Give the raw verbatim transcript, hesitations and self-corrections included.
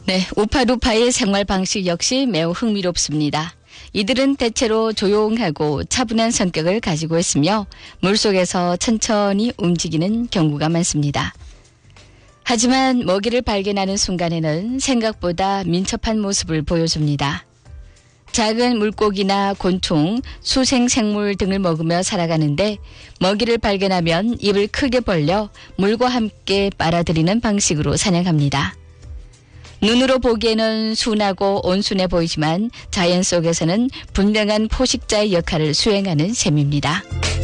네, 우파루파의 생활 방식 역시 매우 흥미롭습니다. 이들은 대체로 조용하고 차분한 성격을 가지고 있으며 물속에서 천천히 움직이는 경우가 많습니다. 하지만 먹이를 발견하는 순간에는 생각보다 민첩한 모습을 보여줍니다. 작은 물고기나 곤충, 수생생물 등을 먹으며 살아가는데 먹이를 발견하면 입을 크게 벌려 물과 함께 빨아들이는 방식으로 사냥합니다. 눈으로 보기에는 순하고 온순해 보이지만 자연 속에서는 분명한 포식자의 역할을 수행하는 셈입니다.